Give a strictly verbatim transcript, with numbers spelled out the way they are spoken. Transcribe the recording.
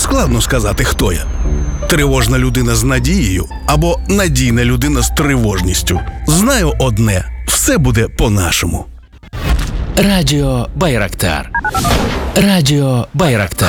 Складно сказати, хто я. Тривожна людина з надією або надійна людина з тривожністю. Знаю одне – все буде по-нашому. Радіо Байрактар. Радіо Байрактар.